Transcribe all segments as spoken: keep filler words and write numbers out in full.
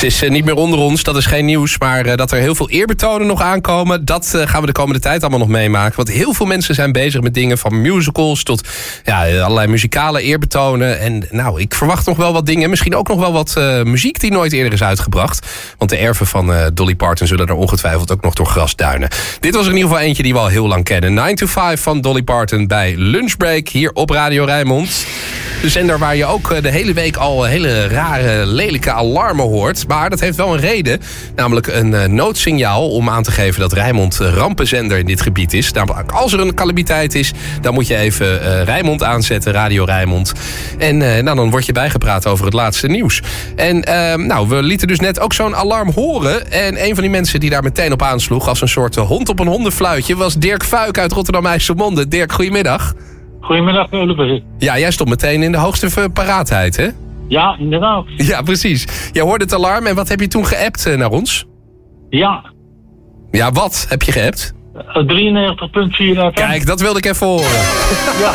Ze is uh, niet meer onder ons, dat is geen nieuws. Maar uh, dat er heel veel eerbetonen nog aankomen, dat uh, gaan we de komende tijd allemaal nog meemaken. Want heel veel mensen zijn bezig met dingen van musicals tot ja, allerlei muzikale eerbetonen. En nou, ik verwacht nog wel wat dingen. Misschien ook nog wel wat uh, muziek die nooit eerder is uitgebracht. Want de erven van uh, Dolly Parton zullen er ongetwijfeld ook nog door gras duinen. Dit was er in ieder geval eentje die we al heel lang kennen. nine to five van Dolly Parton bij Lunchbreak hier op Radio Rijnmond. De zender waar je ook de hele week al hele rare, lelijke alarmen hoort. Maar dat heeft wel een reden. Namelijk een uh, noodsignaal om aan te geven dat Rijnmond rampenzender in dit gebied is. Namelijk, als er een calamiteit is, dan moet je even uh, Rijnmond aanzetten, Radio Rijnmond. En uh, nou, dan word je bijgepraat over het laatste nieuws. En uh, nou, we lieten dus net ook zo'n alarm horen. En een van die mensen die daar meteen op aansloeg als een soort hond op een hondenfluitje was Dirk Fuik uit Rotterdam-IJsselmonde. Dirk, goedemiddag. Goedemiddag, Oliver. Ja, jij stond meteen in de hoogste paraatheid, hè? Ja, inderdaad. Ja, precies. Jij hoorde het alarm en wat heb je toen geappt uh, naar ons? Ja. Ja, wat heb je geappt? Uh, drieënnegentig komma vier F M. Kijk, dat wilde ik even horen. Ja.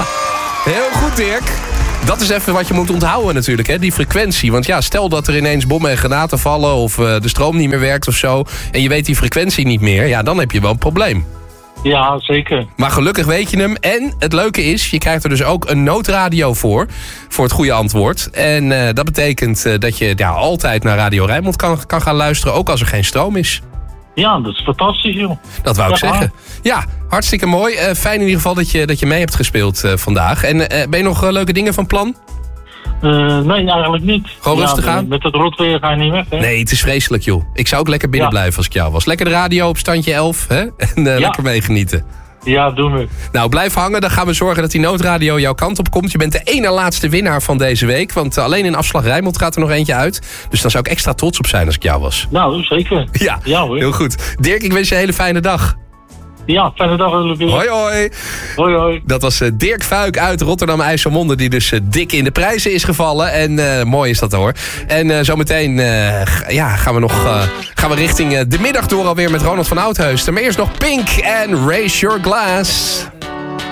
Heel goed, Dirk. Dat is even wat je moet onthouden natuurlijk, hè? Die frequentie. Want ja, stel dat er ineens bommen en granaten vallen of uh, de stroom niet meer werkt of zo, en je weet die frequentie niet meer, ja, dan heb je wel een probleem. Ja, zeker. Maar gelukkig weet je hem. En het leuke is, je krijgt er dus ook een noodradio voor. Voor het goede antwoord. En uh, dat betekent uh, dat je ja, altijd naar Radio Rijnmond kan, kan gaan luisteren. Ook als er geen stroom is. Ja, dat is fantastisch, joh. Dat wou ik ja. zeggen. Ja, hartstikke mooi. Uh, fijn in ieder geval dat je, dat je mee hebt gespeeld uh, vandaag. En uh, ben je nog uh, leuke dingen van plan? Uh, nee, eigenlijk niet. Gewoon ja, rustig aan? Met het rotweer ga je niet weg, hè? Nee, het is vreselijk, joh. Ik zou ook lekker binnen ja. blijven als ik jou was. Lekker de radio op standje elf, hè? En uh, ja. lekker meegenieten. Ja, doen we. Nou, blijf hangen. Dan gaan we zorgen dat die noodradio jouw kant op komt. Je bent de ene laatste winnaar van deze week. Want alleen in Afslag Rijnmond gaat er nog eentje uit. Dus daar zou ik extra trots op zijn als ik jou was. Nou, zeker. Ja, ja hoor. Heel goed. Dirk, ik wens je een hele fijne dag. Ja, fijne dag. Hoi, hoi. Hoi, hoi. Dat was uh, Dirk Fuik uit Rotterdam-IJsselmonde, die dus uh, dik in de prijzen is gevallen. En uh, mooi is dat hoor. En uh, zometeen uh, g- ja, gaan we nog uh, gaan we richting uh, de middag door alweer met Ronald van Oudheusden. Maar eerst nog Pink en Raise Your Glass.